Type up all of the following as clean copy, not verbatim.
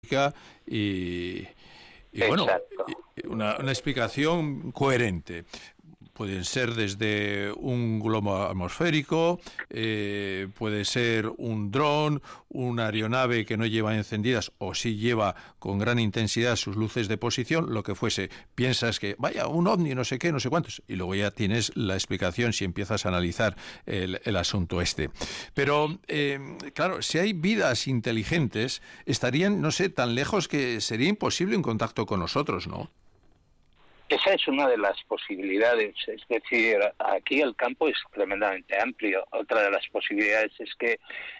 y, y bueno, Exacto. una explicación coherente. Pueden ser desde un globo atmosférico, puede ser un dron, una aeronave que no lleva encendidas o sí lleva con gran intensidad sus luces de posición, lo que fuese. Piensas que, vaya, un ovni, no sé qué, no sé cuántos, y luego ya tienes la explicación si empiezas a analizar el asunto este. Pero, claro, si hay vidas inteligentes, estarían, no sé, tan lejos que sería imposible un contacto con nosotros, ¿no? Esa es una de las posibilidades, es decir, aquí el campo es tremendamente amplio. Otra de las posibilidades es que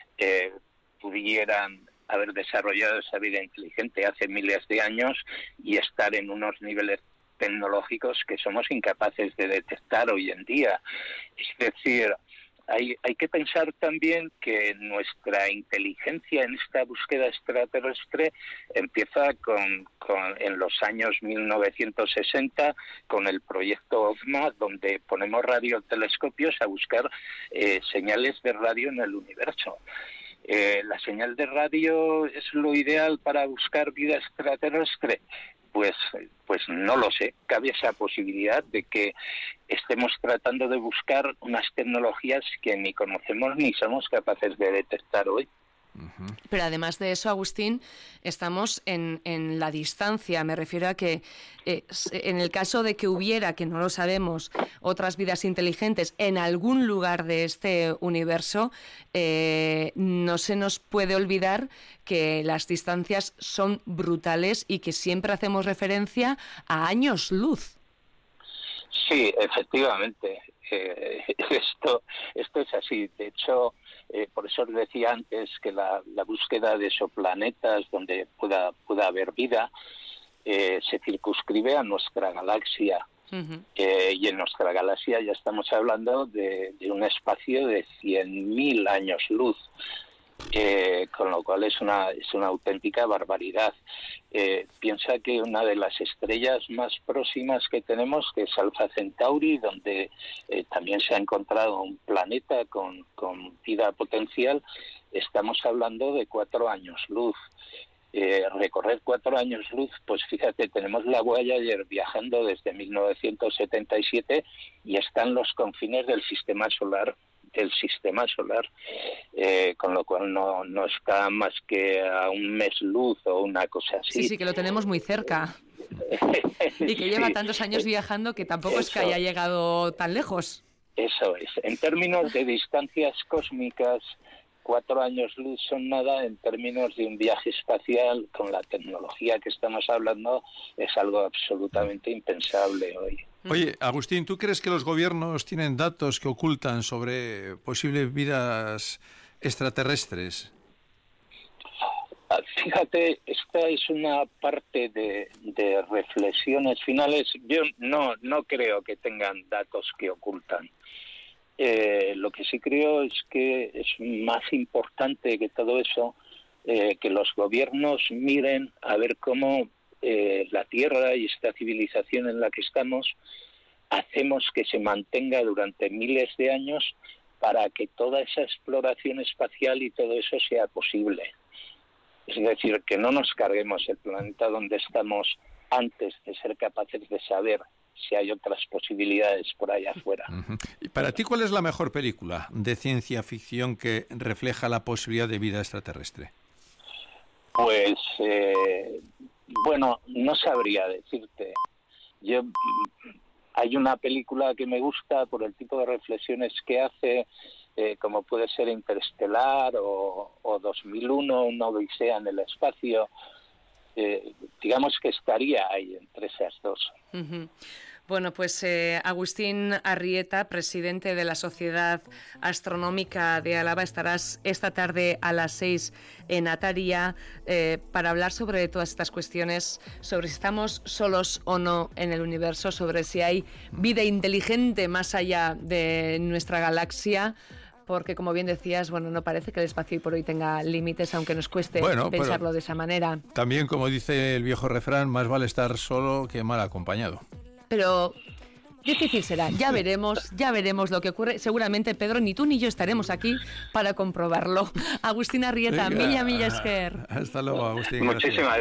pudieran haber desarrollado esa vida inteligente hace miles de años y estar en unos niveles tecnológicos que somos incapaces de detectar hoy en día. Es decir, hay que pensar también que nuestra inteligencia en esta búsqueda extraterrestre empieza en los años 1960 con el proyecto OVMA, donde ponemos radiotelescopios a buscar señales de radio en el universo. ¿La señal de radio es lo ideal para buscar vida extraterrestre? Pues no lo sé. Cabe esa posibilidad de que estemos tratando de buscar unas tecnologías que ni conocemos ni somos capaces de detectar hoy. Pero además de eso, Agustín, estamos en la distancia. Me refiero a que en el caso de que hubiera, que no lo sabemos, otras vidas inteligentes en algún lugar de este universo, no se nos puede olvidar que las distancias son brutales y que siempre hacemos referencia a años luz. Sí, efectivamente. Esto es así. De hecho, por eso os decía antes que la búsqueda de exoplanetas donde pueda haber vida se circunscribe a nuestra galaxia. Uh-huh. Y en nuestra galaxia ya estamos hablando de un espacio de 100.000 años luz. Con lo cual es una auténtica barbaridad. Piensa que una de las estrellas más próximas que tenemos, que es Alpha Centauri, donde también se ha encontrado un planeta con vida potencial, estamos hablando de 4 años luz. Recorrer 4 años luz, pues fíjate, tenemos la Voyager viajando desde 1977 y está en los confines del sistema solar, con lo cual no está más que a un mes luz o una cosa así. Sí, que lo tenemos muy cerca. Y que lleva tantos años viajando que tampoco es que haya llegado tan lejos. Eso es. En términos de distancias cósmicas, 4 años luz son nada. En términos de un viaje espacial, con la tecnología que estamos hablando, es algo absolutamente impensable hoy. Oye, Agustín, ¿tú crees que los gobiernos tienen datos que ocultan sobre posibles vidas extraterrestres? Fíjate, esta es una parte de reflexiones finales. Yo no creo que tengan datos que ocultan. Lo que sí creo es que es más importante que todo eso, que los gobiernos miren a ver cómo la Tierra y esta civilización en la que estamos hacemos que se mantenga durante miles de años para que toda esa exploración espacial y todo eso sea posible. Es decir, que no nos carguemos el planeta donde estamos antes de ser capaces de saber si hay otras posibilidades por allá afuera. Uh-huh. ¿Y para ti cuál es la mejor película de ciencia ficción que refleja la posibilidad de vida extraterrestre? Pues, bueno, no sabría decirte. Hay una película que me gusta por el tipo de reflexiones que hace, como puede ser Interestelar o 2001, una odisea en el espacio. Digamos que estaría ahí entre esas dos. Uh-huh. Bueno, pues Agustín Arrieta, presidente de la Sociedad Astronómica de Álava, estarás esta tarde a las 6 en Ataria para hablar sobre todas estas cuestiones, sobre si estamos solos o no en el universo, sobre si hay vida inteligente más allá de nuestra galaxia. Porque, como bien decías, bueno, no parece que el espacio hoy por hoy tenga límites, aunque nos cueste pensarlo de esa manera. También, como dice el viejo refrán, más vale estar solo que mal acompañado. Pero Difícil será, ya veremos lo que ocurre. Seguramente, Pedro, ni tú ni yo estaremos aquí para comprobarlo. Agustín Arrieta, milla esker. Hasta luego, Agustín. Muchísimas